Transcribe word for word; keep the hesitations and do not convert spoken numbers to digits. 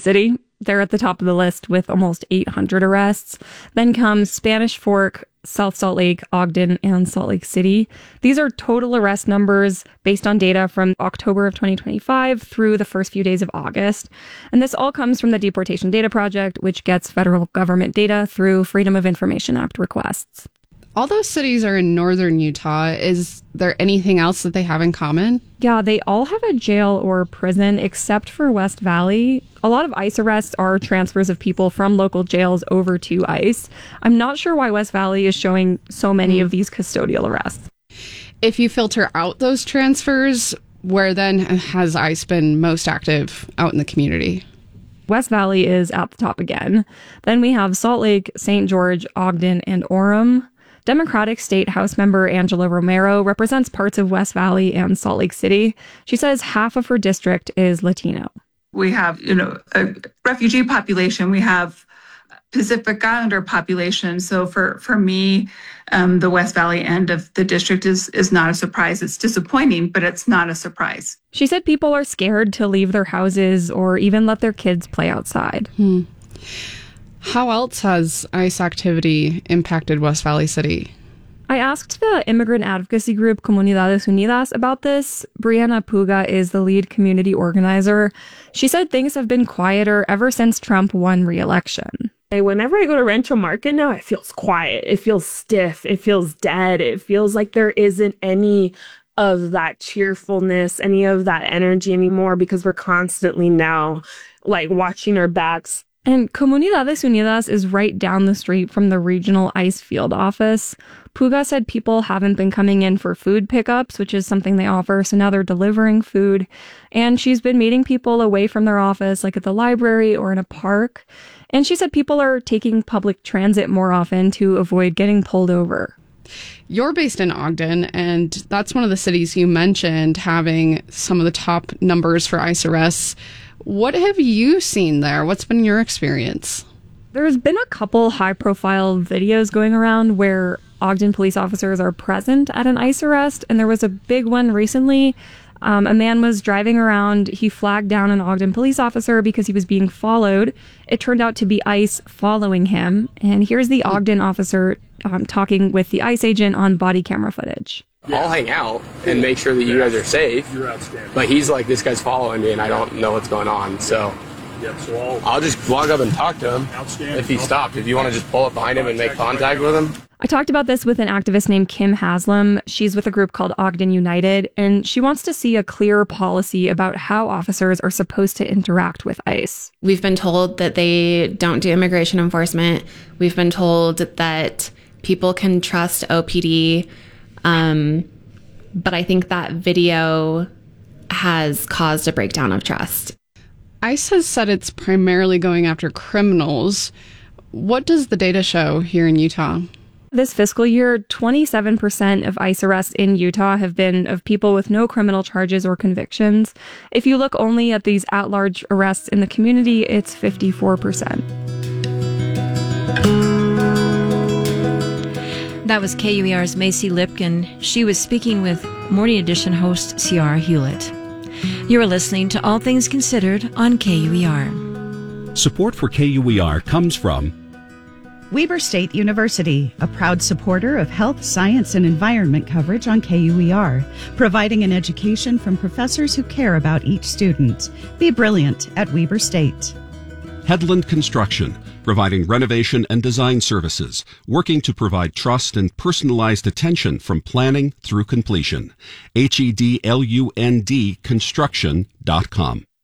City. They're at the top of the list with almost eight hundred arrests. Then comes Spanish Fork, South Salt Lake, Ogden, and Salt Lake City. These are total arrest numbers based on data from October of twenty twenty-five through the first few days of August. And this all comes from the Deportation Data Project, which gets federal government data through Freedom of Information Act requests. All those cities are in northern Utah. Is there anything else that they have in common? Yeah, they all have a jail or prison except for West Valley. A lot of ICE arrests are transfers of people from local jails over to ICE. I'm not sure why West Valley is showing so many of these custodial arrests. If you filter out those transfers, where then has ICE been most active out in the community? West Valley is at the top again. Then we have Salt Lake, Saint George, Ogden, and Orem. Democratic State House member Angela Romero represents parts of West Valley and Salt Lake City. She says half of her district is Latino. We have, you know, a refugee population. We have Pacific Islander population. So for, for me, um, the West Valley end of the district is, is not a surprise. It's disappointing, but it's not a surprise. She said people are scared to leave their houses or even let their kids play outside. Hmm. How else has ICE activity impacted West Valley City? I asked the immigrant advocacy group Comunidades Unidas about this. Brianna Puga is the lead community organizer. She said things have been quieter ever since Trump won re-election. Whenever I go to Rancho Market now, it feels quiet. It feels stiff. It feels dead. It feels like there isn't any of that cheerfulness, any of that energy anymore because we're constantly now like watching our backs. And Comunidades Unidas is right down the street from the regional ICE field office. Puga said people haven't been coming in for food pickups, which is something they offer, so now they're delivering food. And she's been meeting people away from their office, like at the library or in a park. And she said people are taking public transit more often to avoid getting pulled over. You're based in Ogden, and that's one of the cities you mentioned having some of the top numbers for ICE arrests. What have you seen there? What's been your experience? There's been a couple high-profile videos going around where Ogden police officers are present at an ICE arrest, and there was a big one recently. Um, a man was driving around. He flagged down an Ogden police officer because he was being followed. It turned out to be ICE following him, and here's the Ogden officer um, talking with the ICE agent on body camera footage. I'll hang out and make sure that you guys are safe. You're outstanding. But he's like, this guy's following me and I don't know what's going on. So, yeah, so I'll, I'll just walk up and talk to him. Outstanding. If he stopped. If you want to just pull up behind him and make contact with him. I talked about this with an activist named Kim Haslam. She's with a group called Ogden United, and she wants to see a clear policy about how officers are supposed to interact with ICE. We've been told that they don't do immigration enforcement. We've been told that people can trust O P D. Um, but I think that video has caused a breakdown of trust. ICE has said it's primarily going after criminals. What does the data show here in Utah? This fiscal year, twenty-seven percent of ICE arrests in Utah have been of people with no criminal charges or convictions. If you look only at these at-large arrests in the community, it's fifty-four percent. That was K U E R's Macy Lipkin. She was speaking with Morning Edition host Ciara Hewlett. You are listening to All Things Considered on K U E R. Support for K U E R comes from Weber State University, a proud supporter of health, science, and environment coverage on K U E R, providing an education from professors who care about each student. Be brilliant at Weber State. Headland Construction, providing renovation and design services, working to provide trust and personalized attention from planning through completion. H E D L U N D construction dot com.